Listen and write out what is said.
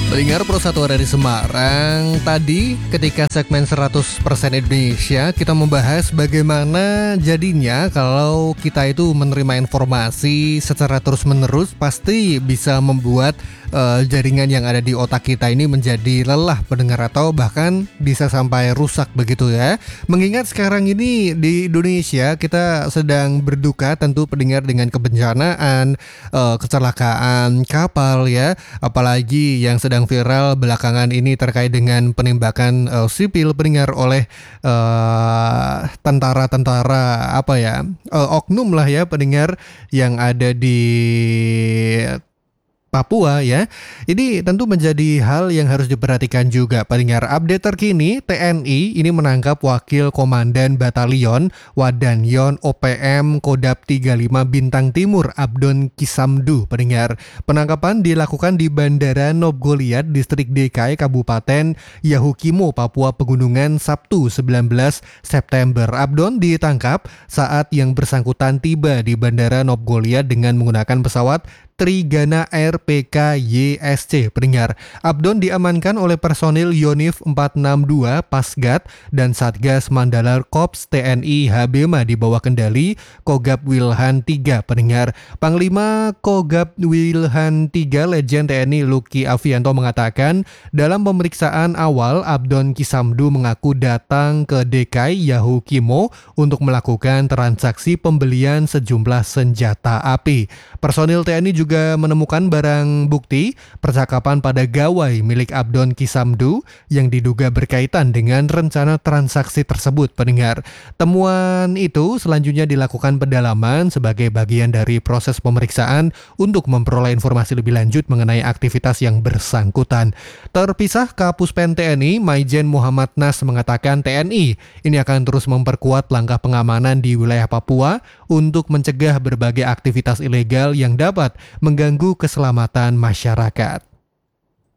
Pendengar Pro 1 dari Semarang, tadi ketika segmen 100% Indonesia kita membahas bagaimana jadinya kalau kita itu menerima informasi secara terus-menerus pasti bisa membuat jaringan yang ada di otak kita ini menjadi lelah pendengar atau bahkan bisa sampai rusak begitu ya. Mengingat sekarang ini di Indonesia kita sedang berduka tentu pendengar dengan kebencanaan, kecelakaan kapal ya, apalagi yang sedang viral belakangan ini terkait dengan penembakan sipil pendengar oleh tentara-tentara oknum lah ya pendengar yang ada di Papua ya. Ini tentu menjadi hal yang harus diperhatikan juga pendengar. Update terkini, TNI ini menangkap Wakil Komandan Batalion Wadanyon OPM Kodap 35 Bintang Timur Abdon Kisamdu pendengar. Penangkapan dilakukan di Bandara Nobgoliat, Distrik DKI Kabupaten Yahukimo, Papua Pegunungan Sabtu 19 September. Abdon ditangkap saat yang bersangkutan tiba di Bandara Nobgoliat dengan menggunakan pesawat Trigana Air PKYSC pendengar. Abdon diamankan oleh personil Yonif 462 Pasgat dan Satgas Mandalar Korps TNI Habema di bawah kendali Kogab Wilhan 3 pendengar. Panglima Kogab Wilhan 3 Legend TNI Luki Avianto mengatakan dalam pemeriksaan awal Abdon Kisamdu mengaku datang ke DKI Yahukimo untuk melakukan transaksi pembelian sejumlah senjata api. Personil TNI juga menemukan barang bukti percakapan pada gawai milik Abdon Kisamdu yang diduga berkaitan dengan rencana transaksi tersebut pendengar. Temuan itu selanjutnya dilakukan pendalaman sebagai bagian dari proses pemeriksaan untuk memperoleh informasi lebih lanjut mengenai aktivitas yang bersangkutan. Terpisah, Kapuspen TNI Maijen Muhammad Nas mengatakan TNI ini akan terus memperkuat langkah pengamanan di wilayah Papua untuk mencegah berbagai aktivitas ilegal yang dapat mengganggu keselamatan masyarakat.